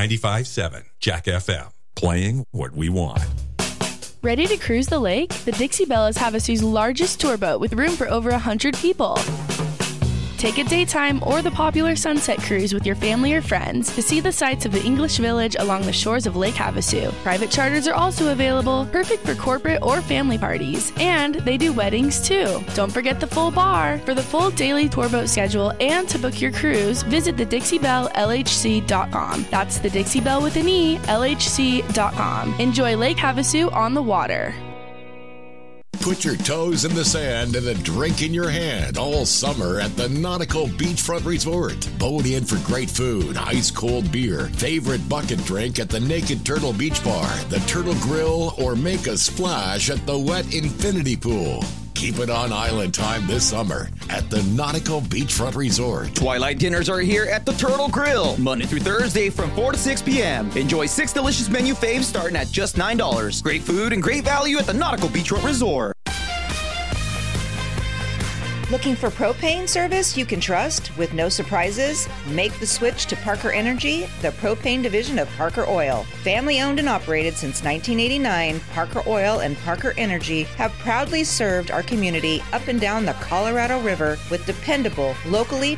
95.7 Jack FM, playing what we want. Ready to cruise the lake? The Dixie Belle is Havasu's largest tour boat with room for over 100 people. Take a daytime or the popular sunset cruise with your family or friends to see the sights of the English Village along the shores of Lake Havasu. Private charters are also available, perfect for corporate or family parties. And they do weddings too. Don't forget the full bar. For the full daily tour boat schedule and to book your cruise, visit the DixieBelleLHC.com. That's the Dixie Belle with an E, LHC.com. Enjoy Lake Havasu on the water. Put your toes in the sand and a drink in your hand all summer at the Nautical Beachfront Resort. Boat in for great food, ice cold beer, favorite bucket drink at the Naked Turtle Beach Bar, the Turtle Grill, or make a splash at the Wet Infinity Pool. Keep it on island time this summer at the Nautical Beachfront Resort. Twilight dinners are here at the Turtle Grill, Monday through Thursday from 4 to 6 p.m. Enjoy 6 delicious menu faves starting at just $9. Great food and great value at the Nautical Beachfront Resort. Looking for propane service you can trust with no surprises? Make the switch to Parker Energy, the propane division of Parker Oil. Family owned and operated since 1989, Parker Oil and Parker Energy have proudly served our community up and down the Colorado River with dependable, locally